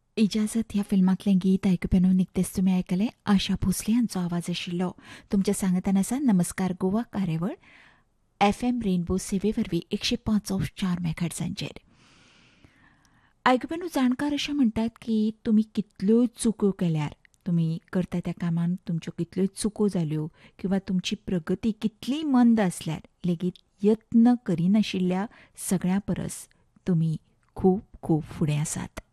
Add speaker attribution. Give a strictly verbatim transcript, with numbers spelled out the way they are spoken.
Speaker 1: इजाजत ह्या फिल्मातलें गीत आयकुप्यान निकतेच तुमी आयकलें आशा भोसले हांचो आवाज आशिल्लो. तुमच्या सांगतान आसा नमस्कार गोवा कार्यावळ एफ एम रेनबो सेवे वरवीं एकशे पांच चार मेगाहर्ट्झांचेर. आयकुप्यानू जाणकार अशें म्हणटात की तुमी कितल्योय चुको केल्यार, तुमी करता त्या कामान तुमच्यो कितल्योय चुको जाल्यो किंवा तुमची प्रगती कितलीय मंद आसल्यार लेगीत यत्न करिनाशिल्ल्या सगळ्यां परस तुमी खूब खूब फुडें आसात.